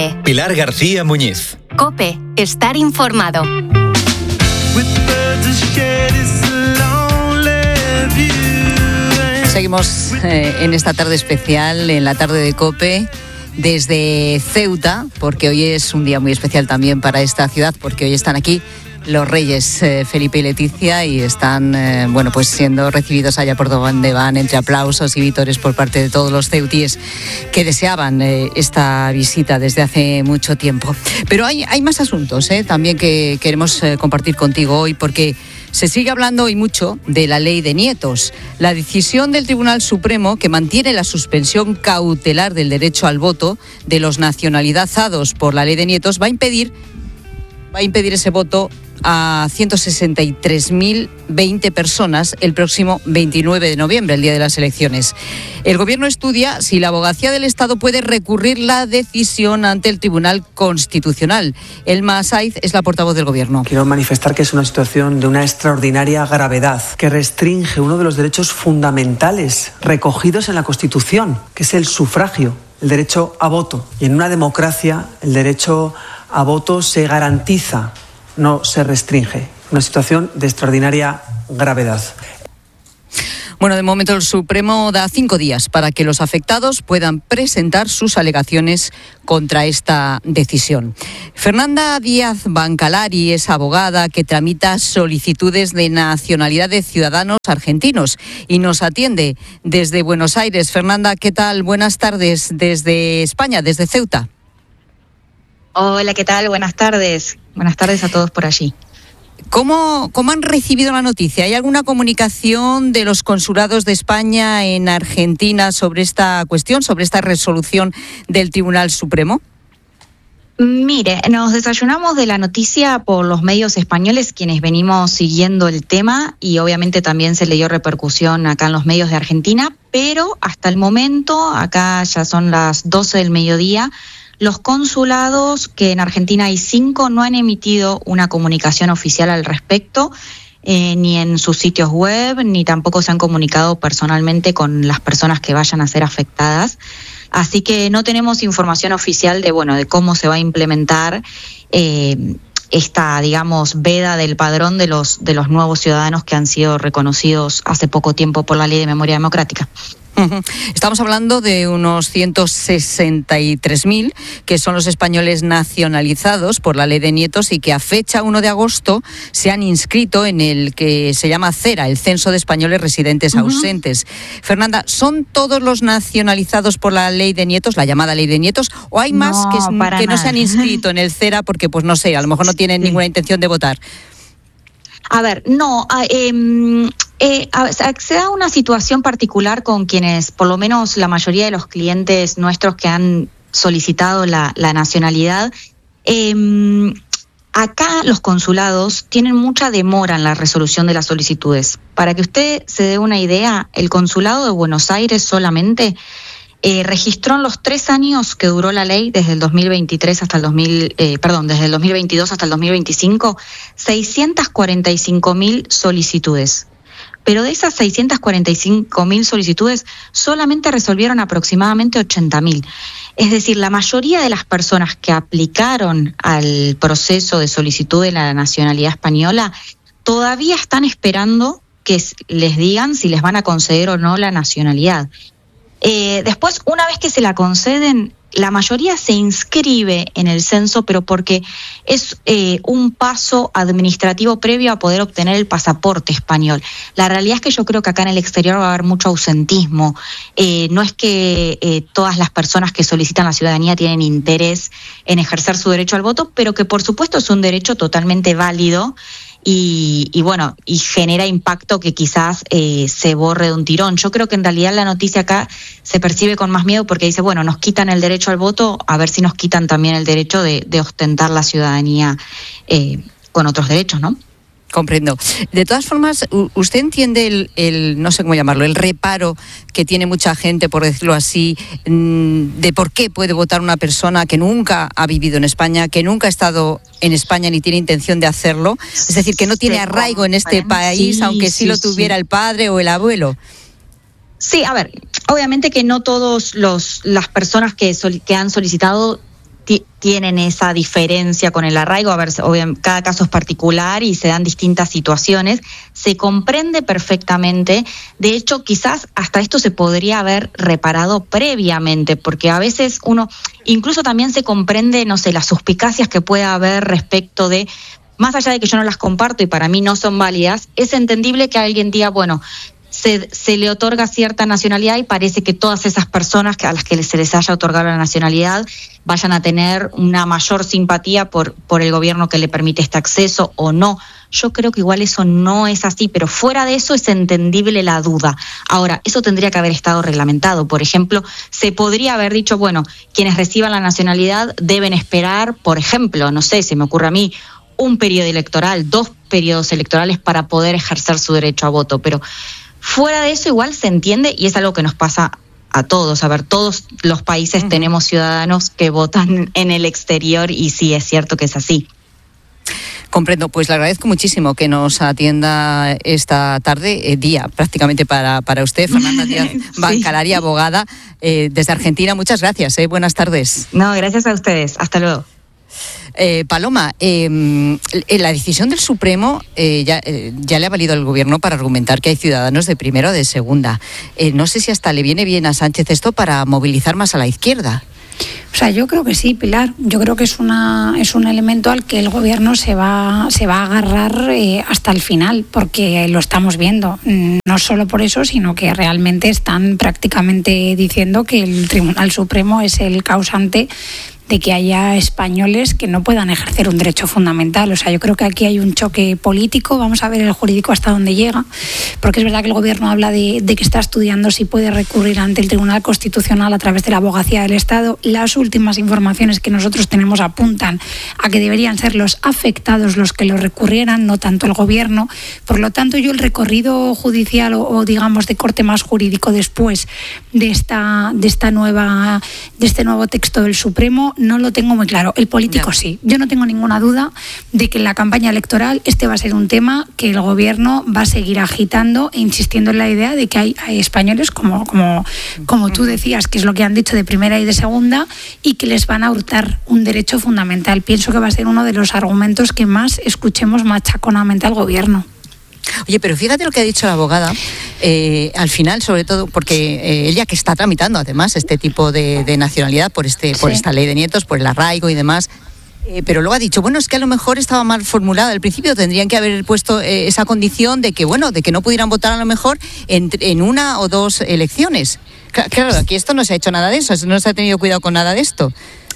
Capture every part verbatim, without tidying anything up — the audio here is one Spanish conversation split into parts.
COPE. Pilar García Muñiz. COPE. Estar informado. Seguimos eh, en esta tarde especial, en la tarde de COPE, desde Ceuta, porque hoy es un día muy especial también para esta ciudad, porque hoy están aquí los reyes eh, Felipe y Leticia y están eh, bueno, pues siendo recibidos allá por donde van, entre aplausos y vítores por parte de todos los ceutíes que deseaban eh, esta visita desde hace mucho tiempo. Pero hay, hay más asuntos eh, también que queremos eh, compartir contigo hoy, porque se sigue hablando hoy mucho de la ley de nietos. La decisión del Tribunal Supremo, que mantiene la suspensión cautelar del derecho al voto de los nacionalizados por la ley de nietos, va a impedir, va a impedir ese voto a ciento sesenta y tres mil veinte personas el próximo veintinueve de noviembre, el día de las elecciones. El Gobierno estudia si la Abogacía del Estado puede recurrir la decisión ante el Tribunal Constitucional. Elma Saiz es la portavoz del Gobierno. Quiero manifestar que es una situación de una extraordinaria gravedad, que restringe uno de los derechos fundamentales recogidos en la Constitución, que es el sufragio, el derecho a voto. Y en una democracia, el derecho a voto se garantiza, no se restringe. Una situación de extraordinaria gravedad. Bueno, de momento el Supremo da cinco días para que los afectados puedan presentar sus alegaciones contra esta decisión. Fernanda Díaz Bancalari es abogada que tramita solicitudes de nacionalidad de ciudadanos argentinos y nos atiende desde Buenos Aires. Fernanda, ¿qué tal? Buenas tardes desde España, desde Ceuta. Hola, ¿qué tal? Buenas tardes. Buenas tardes a todos por allí. ¿Cómo, ¿Cómo han recibido la noticia? ¿Hay alguna comunicación de los consulados de España en Argentina sobre esta cuestión, sobre esta resolución del Tribunal Supremo? Mire, nos desayunamos de la noticia por los medios españoles, quienes venimos siguiendo el tema, y obviamente también se le dio repercusión acá en los medios de Argentina, pero hasta el momento, acá ya son las doce del mediodía, los consulados, que en Argentina hay cinco, no han emitido una comunicación oficial al respecto, eh, ni en sus sitios web, ni tampoco se han comunicado personalmente con las personas que vayan a ser afectadas. Así que no tenemos información oficial de, bueno, de cómo se va a implementar eh, esta, digamos, veda del padrón de los, de los nuevos ciudadanos que han sido reconocidos hace poco tiempo por la Ley de Memoria Democrática. Estamos hablando de unos ciento sesenta y tres mil, que son los españoles nacionalizados por la ley de nietos y que a fecha uno de agosto se han inscrito en el que se llama CERA, el Censo de Españoles Residentes uh-huh. Ausentes. Fernanda, ¿son todos los nacionalizados por la ley de nietos, la llamada ley de nietos, o hay más no, que, es, que no se han inscrito en el CERA porque, pues no sé, a lo mejor no tienen sí. ninguna intención de votar? A ver, no, eh, eh, se da una situación particular con quienes, por lo menos la mayoría de los clientes nuestros que han solicitado la, la nacionalidad, eh, acá los consulados tienen mucha demora en la resolución de las solicitudes. Para que usted se dé una idea, el consulado de Buenos Aires solamente Eh, registró en los tres años que duró la ley, desde el dos mil veintitrés hasta el dos mil, eh, perdón, desde el dos mil veintidós hasta el dos mil veinticinco, seiscientas cuarenta y cinco mil solicitudes. Pero de esas seiscientas cuarenta y cinco mil solicitudes, solamente resolvieron aproximadamente ochenta mil. Es decir, la mayoría de las personas que aplicaron al proceso de solicitud de la nacionalidad española todavía están esperando que les digan si les van a conceder o no la nacionalidad. Eh, después, una vez que se la conceden, la mayoría se inscribe en el censo, pero porque es eh, un paso administrativo previo a poder obtener el pasaporte español. La realidad es que yo creo que acá en el exterior va a haber mucho ausentismo. Eh, no es que eh, todas las personas que solicitan la ciudadanía tienen interés en ejercer su derecho al voto, pero que por supuesto es un derecho totalmente válido. Y, y bueno, y genera impacto que quizás eh, se borre de un tirón. Yo creo que en realidad la noticia acá se percibe con más miedo porque dice, bueno, nos quitan el derecho al voto, a ver si nos quitan también el derecho de, de ostentar la ciudadanía eh, con otros derechos, ¿no? Comprendo. De todas formas, ¿usted entiende el, el, no sé cómo llamarlo, el reparo que tiene mucha gente, por decirlo así, de por qué puede votar una persona que nunca ha vivido en España, que nunca ha estado en España ni tiene intención de hacerlo? Es decir, que no tiene arraigo en este país, sí, aunque sí, sí lo tuviera sí. el padre o el abuelo. Sí, a ver, obviamente que no todos los las personas que, sol, que han solicitado t- tienen esa diferencia con el arraigo. A ver, obviamente, cada caso es particular y se dan distintas situaciones. Se comprende perfectamente. De hecho, quizás hasta esto se podría haber reparado previamente, porque a veces uno, incluso también se comprende, no sé, las suspicacias que pueda haber respecto de, más allá de que yo no las comparto y para mí no son válidas, es entendible que alguien diga, bueno, Se, se le otorga cierta nacionalidad y parece que todas esas personas que a las que se les haya otorgado la nacionalidad vayan a tener una mayor simpatía por, por el gobierno que le permite este acceso o no. Yo creo que igual eso no es así, pero fuera de eso es entendible la duda. Ahora, eso tendría que haber estado reglamentado. Por ejemplo, se podría haber dicho, bueno, quienes reciban la nacionalidad deben esperar, por ejemplo, no sé, se me ocurre a mí, un periodo electoral, dos periodos electorales para poder ejercer su derecho a voto, pero fuera de eso igual se entiende y es algo que nos pasa a todos. A ver, todos los países uh-huh. tenemos ciudadanos que votan en el exterior y sí, es cierto que es así. Comprendo, pues le agradezco muchísimo que nos atienda esta tarde, eh, día prácticamente para, para usted, Fernanda Díaz Bancalari, sí. abogada eh, desde Argentina. Muchas gracias, eh, buenas tardes. No, gracias a ustedes, hasta luego. Eh, Paloma, eh, la decisión del Supremo eh, ya, eh, ya le ha valido al Gobierno para argumentar que hay ciudadanos de primera o de segunda. Eh, no sé si hasta le viene bien a Sánchez esto para movilizar más a la izquierda. O sea, yo creo que sí, Pilar. Yo creo que es una es un elemento al que el Gobierno se va se va a agarrar eh, hasta el final, porque lo estamos viendo. No solo por eso, sino que realmente están prácticamente diciendo que el Tribunal Supremo es el causante de que haya españoles que no puedan ejercer un derecho fundamental. O sea, yo creo que aquí hay un choque político. Vamos a ver el jurídico hasta dónde llega, porque es verdad que el Gobierno habla de, de que está estudiando si puede recurrir ante el Tribunal Constitucional a través de la Abogacía del Estado. Las últimas informaciones que nosotros tenemos apuntan a que deberían ser los afectados los que lo recurrieran, no tanto el Gobierno. Por lo tanto, yo el recorrido judicial o, o digamos de corte más jurídico después de esta de esta nueva de este nuevo texto del Supremo no lo tengo muy claro. El político ya. sí. Yo no tengo ninguna duda de que en la campaña electoral este va a ser un tema que el Gobierno va a seguir agitando e insistiendo en la idea de que hay, hay españoles, como, como, como tú decías, que es lo que han dicho de primera y de segunda, y que les van a hurtar un derecho fundamental. Pienso que va a ser uno de los argumentos que más escuchemos machaconamente al Gobierno. Oye, pero fíjate lo que ha dicho la abogada, eh, al final, sobre todo, porque eh, ella que está tramitando además este tipo de, de nacionalidad por este sí. por esta ley de nietos, por el arraigo y demás, eh, pero luego ha dicho, bueno, es que a lo mejor estaba mal formulada al principio, tendrían que haber puesto eh, esa condición de que, bueno, de que no pudieran votar a lo mejor en, en una o dos elecciones. Claro, aquí esto no se ha hecho nada de eso, no se ha tenido cuidado con nada de esto.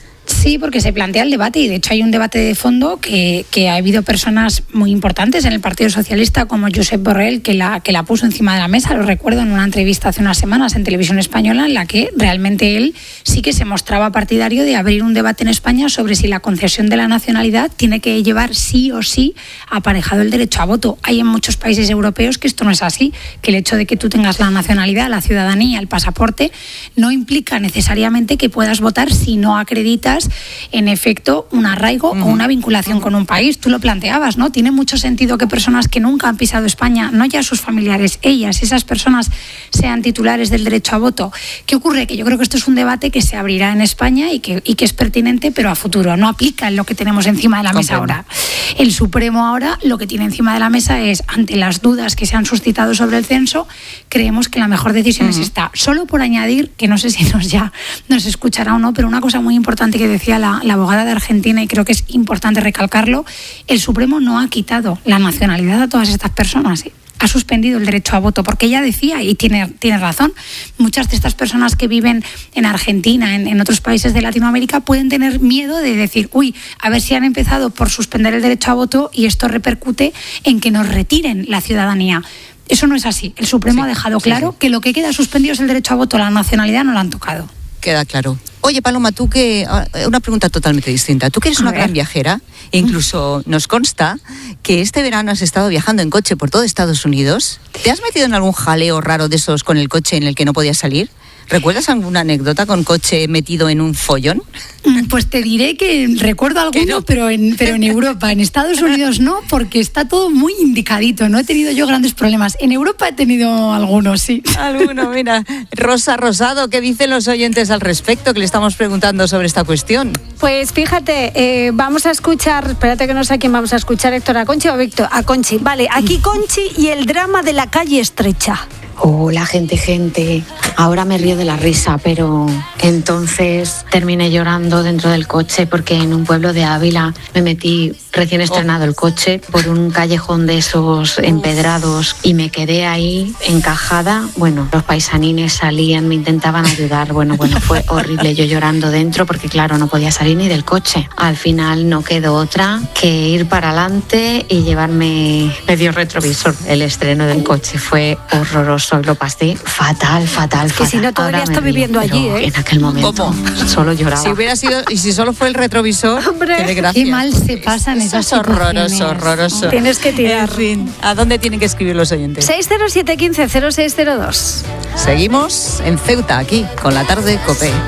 Sí, porque se plantea el debate y de hecho hay un debate de fondo que, que ha habido personas muy importantes en el Partido Socialista como Josep Borrell que la, que la puso encima de la mesa, lo recuerdo en una entrevista hace unas semanas en Televisión Española en la que realmente él sí que se mostraba partidario de abrir un debate en España sobre si la concesión de la nacionalidad tiene que llevar sí o sí aparejado el derecho a voto. Hay en muchos países europeos que esto no es así, que el hecho de que tú tengas la nacionalidad, la ciudadanía, el pasaporte no implica necesariamente que puedas votar si no acreditas en efecto un arraigo uh-huh. o una vinculación con un país. Tú lo planteabas, ¿no? Tiene mucho sentido que personas que nunca han pisado España, no ya sus familiares, ellas, esas personas sean titulares del derecho a voto. ¿Qué ocurre? Que yo creo que esto es un debate que se abrirá en España y que, y que es pertinente, pero a futuro. No aplica en lo que tenemos encima de la mesa ahora. El Supremo ahora lo que tiene encima de la mesa es, ante las dudas que se han suscitado sobre el censo, creemos que la mejor decisión uh-huh. es esta. Solo por añadir, que no sé si nos ya nos escuchará o no, pero una cosa muy importante que decía la, la abogada de Argentina, y creo que es importante recalcarlo, el Supremo no ha quitado la nacionalidad a todas estas personas, ¿eh? Ha suspendido el derecho a voto, porque ella decía, y tiene, tiene razón, muchas de estas personas que viven en Argentina, en, en otros países de Latinoamérica, pueden tener miedo de decir, uy, a ver si han empezado por suspender el derecho a voto y esto repercute en que nos retiren la ciudadanía. Eso no es así. El Supremo sí, ha dejado claro sí, sí. que lo que queda suspendido es el derecho a voto, la nacionalidad no la han tocado. Queda claro. Oye, Paloma, tú que... Una pregunta totalmente distinta. Tú que eres a una ver. gran viajera, e incluso nos consta que este verano has estado viajando en coche por todo Estados Unidos. ¿Te has metido en algún jaleo raro de esos con el coche en el que no podías salir? ¿Recuerdas alguna anécdota con coche metido en un follón? Pues te diré que recuerdo alguno, no? pero, en, pero en Europa. En Estados Unidos no, porque está todo muy indicadito. No he tenido yo grandes problemas. En Europa he tenido algunos, sí. Alguno, mira. Rosa Rosado, ¿qué dicen los oyentes al respecto? Que le estamos preguntando sobre esta cuestión. Pues fíjate, eh, vamos a escuchar, espérate que no sé a quién vamos a escuchar, Héctor, a Conchi o a Víctor. A Conchi. Vale, aquí Conchi y el drama de la calle estrecha. Hola, gente, gente. Ahora me río de la risa, pero entonces terminé llorando dentro del coche porque en un pueblo de Ávila me metí recién estrenado el coche por un callejón de esos empedrados y me quedé ahí encajada. Bueno, los paisanines salían, me intentaban ayudar. Bueno, bueno, fue horrible, yo llorando dentro porque claro, no podía salir ni del coche. Al final no quedó otra que ir para adelante y llevarme medio retrovisor. El estreno del coche fue horroroso. Lo pasé fatal, fatal, que fatal. si no todavía está viviendo allí, ¿eh? En aquel momento ¿Cómo? solo lloraba. Si hubiera sido, y si solo fue el retrovisor, hombre, qué desgracia. Qué mal se pasan esas situaciones. Horroroso, horroroso. Tienes que tirar. En fin, ¿a dónde tienen que escribir los oyentes? seis cero siete uno cinco cero seis cero dos. Seguimos en Ceuta, aquí, con la tarde COPE.